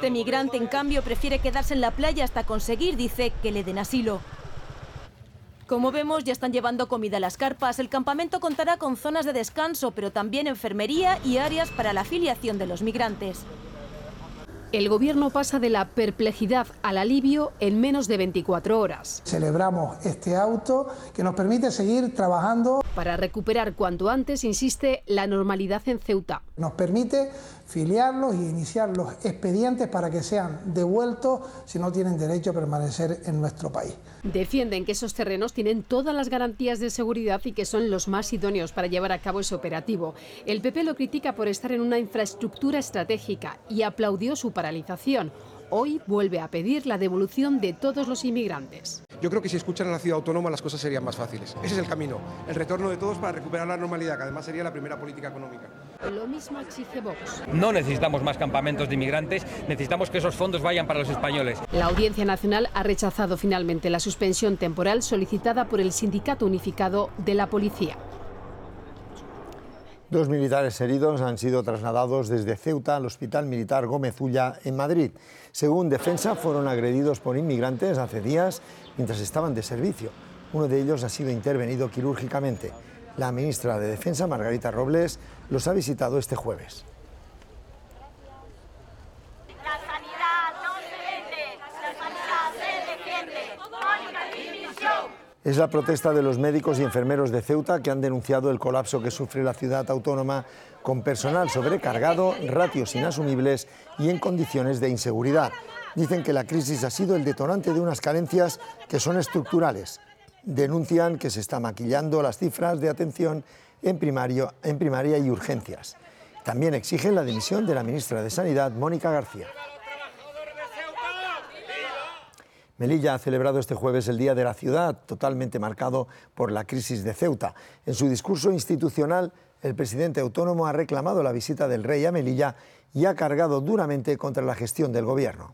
Este migrante, en cambio, prefiere quedarse en la playa hasta conseguir, dice, que le den asilo. Como vemos, ya están llevando comida a las carpas. El campamento contará con zonas de descanso, pero también enfermería y áreas para la afiliación de los migrantes. El gobierno pasa de la perplejidad al alivio en menos de 24 horas. Celebramos este auto que nos permite seguir trabajando. Para recuperar cuanto antes, insiste, la normalidad en Ceuta. Nos permite filiarlos y iniciar los expedientes para que sean devueltos si no tienen derecho a permanecer en nuestro país. Defienden que esos terrenos tienen todas las garantías de seguridad y que son los más idóneos para llevar a cabo ese operativo. El PP lo critica por estar en una infraestructura estratégica y aplaudió su paralización. Hoy vuelve a pedir la devolución de todos los inmigrantes. Yo creo que si escuchan a la ciudad autónoma las cosas serían más fáciles. Ese es el camino, el retorno de todos para recuperar la normalidad, que además sería la primera política económica. Lo mismo exige Vox. No necesitamos más campamentos de inmigrantes, necesitamos que esos fondos vayan para los españoles. La Audiencia Nacional ha rechazado finalmente la suspensión temporal solicitada por el Sindicato Unificado de la Policía. 2 militares heridos han sido trasladados desde Ceuta al Hospital Militar Gómez Ulla en Madrid. Según Defensa, fueron agredidos por inmigrantes hace días mientras estaban de servicio. Uno de ellos ha sido intervenido quirúrgicamente. La ministra de Defensa, Margarita Robles, los ha visitado este jueves. La sanidad no se vende, la sanidad se defiende. Mónica Dimisión. Es la protesta de los médicos y enfermeros de Ceuta que han denunciado el colapso que sufre la ciudad autónoma con personal sobrecargado, ratios inasumibles y en condiciones de inseguridad. Dicen que la crisis ha sido el detonante de unas carencias que son estructurales. Denuncian que se está maquillando las cifras de atención en primaria y urgencias. También exigen la dimisión de la ministra de Sanidad, Mónica García. Melilla ha celebrado este jueves el Día de la Ciudad, totalmente marcado por la crisis de Ceuta. En su discurso institucional, el presidente autónomo ha reclamado la visita del rey a Melilla y ha cargado duramente contra la gestión del gobierno.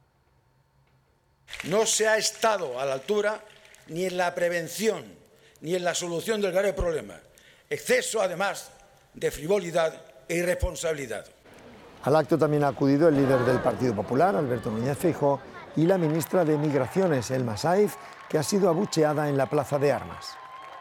No se ha estado a la altura ni en la prevención ni en la solución del grave problema. Exceso, además, de frivolidad e irresponsabilidad. Al acto también ha acudido el líder del Partido Popular, Alberto Núñez Feijóo, y la ministra de Migraciones, Elma Saif, que ha sido abucheada en la Plaza de Armas.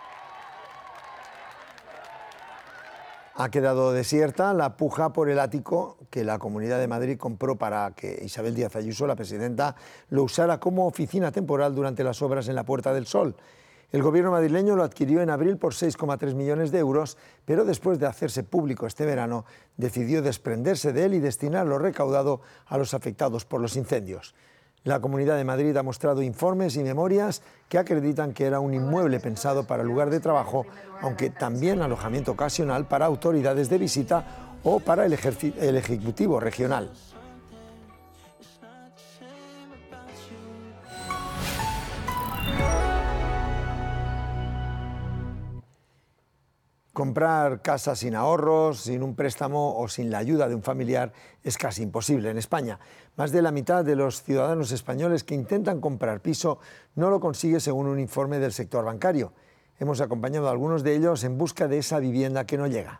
Ha quedado desierta la puja por el ático que la Comunidad de Madrid compró para que Isabel Díaz Ayuso, la presidenta, lo usara como oficina temporal durante las obras en la Puerta del Sol. El gobierno madrileño lo adquirió en abril por 6,3 millones de euros, pero después de hacerse público este verano, decidió desprenderse de él y destinar lo recaudado a los afectados por los incendios. La Comunidad de Madrid ha mostrado informes y memorias que acreditan que era un inmueble pensado para lugar de trabajo, aunque también alojamiento ocasional para autoridades de visita o para el Ejecutivo regional. Comprar casa sin ahorros, sin un préstamo o sin la ayuda de un familiar es casi imposible en España. Más de la mitad de los ciudadanos españoles que intentan comprar piso no lo consigue según un informe del sector bancario. Hemos acompañado a algunos de ellos en busca de esa vivienda que no llega.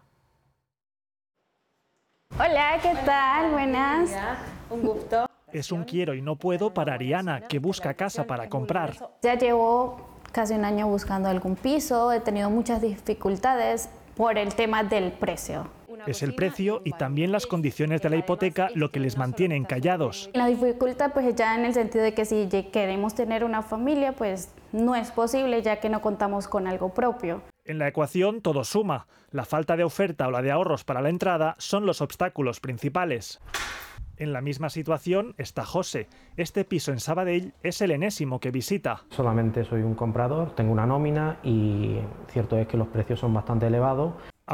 Hola, ¿qué tal? Buenas. Un gusto. Es un quiero y no puedo para Ariana, que busca casa para comprar. Ya llevo casi un año buscando algún piso, he tenido muchas dificultades por el tema del precio. Es el precio y también las condiciones de la hipoteca lo que les mantienen callados. La dificultad pues ya en el sentido de que si queremos tener una familia pues no es posible ya que no contamos con algo propio. En la ecuación todo suma. La falta de oferta o la de ahorros para la entrada son los obstáculos principales. En la misma situación está José. Este piso en Sabadell es el enésimo que visita. Solamente soy un comprador, tengo una nómina y cierto es que los precios son bastante elevados.